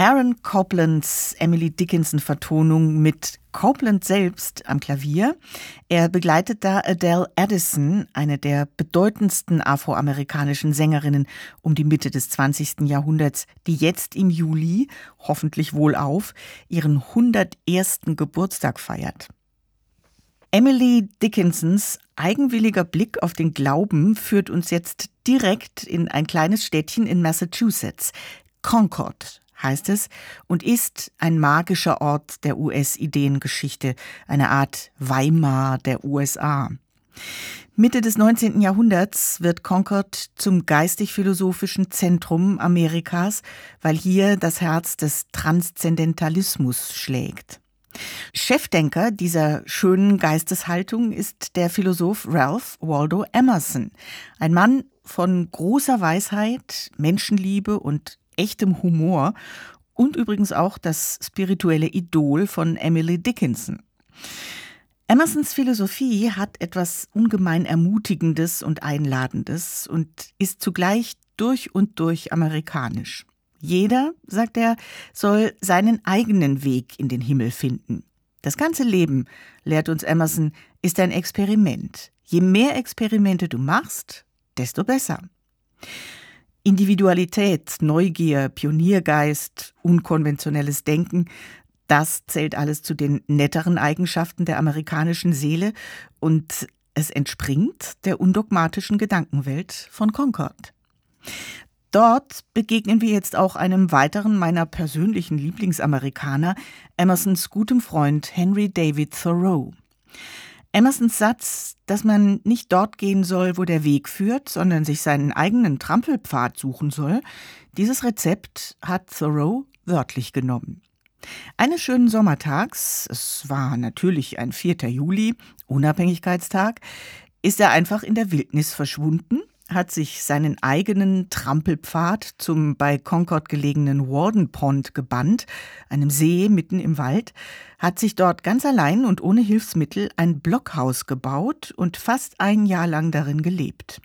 Aaron Coplands Emily Dickinson-Vertonung mit Copland selbst am Klavier. Er begleitet da Adele Addison, eine der bedeutendsten afroamerikanischen Sängerinnen um die Mitte des 20. Jahrhunderts, die jetzt im Juli, hoffentlich wohlauf, ihren 101. Geburtstag feiert. Emily Dickinsons eigenwilliger Blick auf den Glauben führt uns jetzt direkt in ein kleines Städtchen in Massachusetts. Concord heißt es und ist ein magischer Ort der US-Ideengeschichte, eine Art Weimar der USA. Mitte des 19. Jahrhunderts wird Concord zum geistig-philosophischen Zentrum Amerikas, weil hier das Herz des Transzendentalismus schlägt. Chefdenker dieser schönen Geisteshaltung ist der Philosoph Ralph Waldo Emerson, ein Mann von großer Weisheit, Menschenliebe und echtem Humor und übrigens auch das spirituelle Idol von Emily Dickinson. Emersons Philosophie hat etwas ungemein Ermutigendes und Einladendes und ist zugleich durch und durch amerikanisch. Jeder, sagt er, soll seinen eigenen Weg in den Himmel finden. Das ganze Leben, lehrt uns Emerson, ist ein Experiment. Je mehr Experimente du machst, desto besser. Individualität, Neugier, Pioniergeist, unkonventionelles Denken, das zählt alles zu den netteren Eigenschaften der amerikanischen Seele und es entspringt der undogmatischen Gedankenwelt von Concord. Dort begegnen wir jetzt auch einem weiteren meiner persönlichen Lieblingsamerikaner, Emersons gutem Freund Henry David Thoreau. Emersons Satz, dass man nicht dort gehen soll, wo der Weg führt, sondern sich seinen eigenen Trampelpfad suchen soll, dieses Rezept hat Thoreau wörtlich genommen. Eines schönen Sommertags, es war natürlich ein 4. Juli, Unabhängigkeitstag, ist er einfach in der Wildnis verschwunden, hat sich seinen eigenen Trampelpfad zum bei Concord gelegenen Warden Pond gebannt, einem See mitten im Wald, hat sich dort ganz allein und ohne Hilfsmittel ein Blockhaus gebaut und fast ein Jahr lang darin gelebt.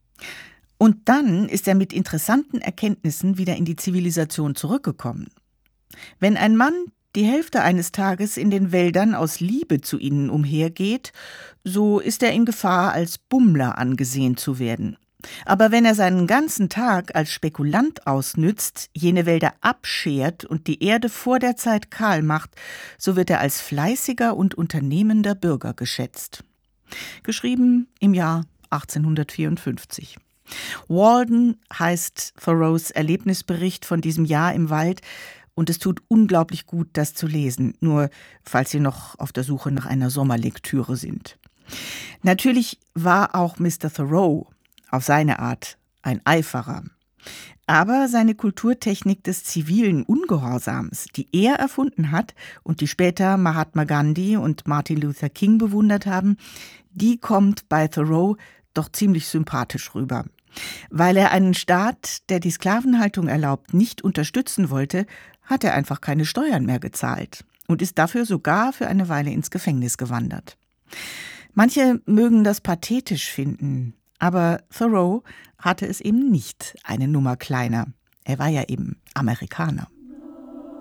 Und dann ist er mit interessanten Erkenntnissen wieder in die Zivilisation zurückgekommen. Wenn ein Mann die Hälfte eines Tages in den Wäldern aus Liebe zu ihnen umhergeht, so ist er in Gefahr, als Bummler angesehen zu werden. Aber wenn er seinen ganzen Tag als Spekulant ausnützt, jene Wälder abschert und die Erde vor der Zeit kahl macht, so wird er als fleißiger und unternehmender Bürger geschätzt. Geschrieben im Jahr 1854. Walden heißt Thoreaus Erlebnisbericht von diesem Jahr im Wald, und es tut unglaublich gut, das zu lesen, nur falls Sie noch auf der Suche nach einer Sommerlektüre sind. Natürlich war auch Mr. Thoreau auf seine Art ein Eiferer. Aber seine Kulturtechnik des zivilen Ungehorsams, die er erfunden hat und die später Mahatma Gandhi und Martin Luther King bewundert haben, die kommt bei Thoreau doch ziemlich sympathisch rüber. Weil er einen Staat, der die Sklavenhaltung erlaubt, nicht unterstützen wollte, hat er einfach keine Steuern mehr gezahlt und ist dafür sogar für eine Weile ins Gefängnis gewandert. Manche mögen das pathetisch finden, aber Thoreau hatte es eben nicht eine Nummer kleiner. Er war ja eben Amerikaner.